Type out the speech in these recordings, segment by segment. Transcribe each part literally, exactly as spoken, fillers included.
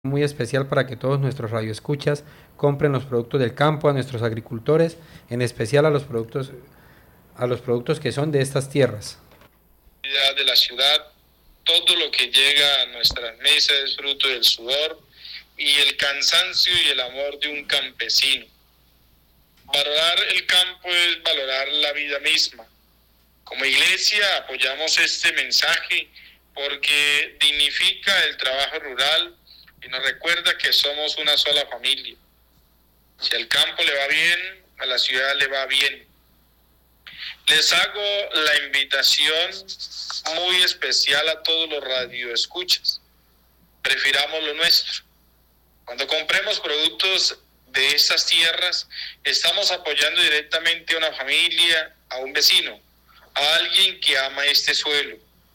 Muy especial para que todos nuestros radioescuchas compren los productos del campo, a nuestros agricultores, en especial a los productos, a los productos que son de estas tierras. De la ciudad, todo lo que llega a nuestras mesas es fruto del sudor y el cansancio y el amor de un campesino. Valorar el campo es valorar la vida misma. Como iglesia apoyamos este mensaje porque dignifica el trabajo rural y nos recuerda que somos una sola familia. Si al campo le va bien, a la ciudad le va bien. Les hago la invitación muy especial a todos los radioescuchas. Prefiramos lo nuestro. Cuando compremos productos de estas tierras, estamos apoyando directamente a una familia, a un vecino, a alguien que ama este suelo.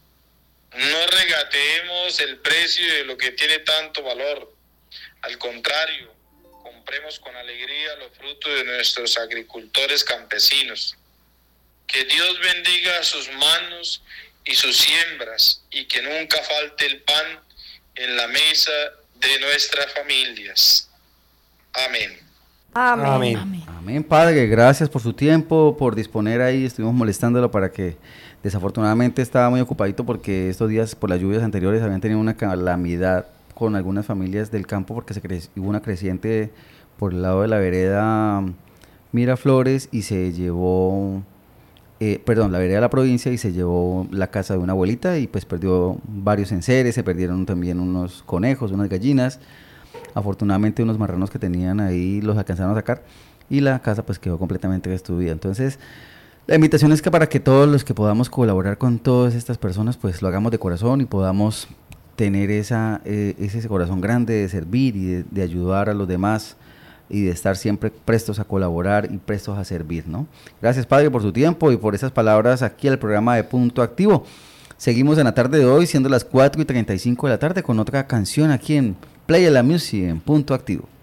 No regateemos el precio de lo que tiene tanto valor. Al contrario, compremos con alegría los frutos de nuestros agricultores campesinos. Que Dios bendiga sus manos y sus siembras y que nunca falte el pan en la mesa de nuestras familias. Amén. Amén. Amén. Amén, Padre, gracias por su tiempo, por disponer ahí, estuvimos molestándolo para que desafortunadamente estaba muy ocupadito porque estos días por las lluvias anteriores habían tenido una calamidad con algunas familias del campo porque se cre- hubo una creciente por el lado de la vereda Miraflores y se llevó, eh, perdón, la vereda de la provincia y se llevó la casa de una abuelita y pues perdió varios enseres, se perdieron también unos conejos, unas gallinas. Afortunadamente unos marranos que tenían ahí los alcanzaron a sacar y la casa pues quedó completamente destruida. Entonces la invitación es que para que todos los que podamos colaborar con todas estas personas pues lo hagamos de corazón y podamos tener esa, eh, ese corazón grande de servir y de, de ayudar a los demás y de estar siempre prestos a colaborar y prestos a servir, ¿no? Gracias, Padre, por su tiempo y por esas palabras aquí al programa de Punto Activo. Seguimos en la tarde de hoy, siendo las cuatro y treinta y cinco de la tarde, con otra canción aquí en Play la Music en Punto Activo.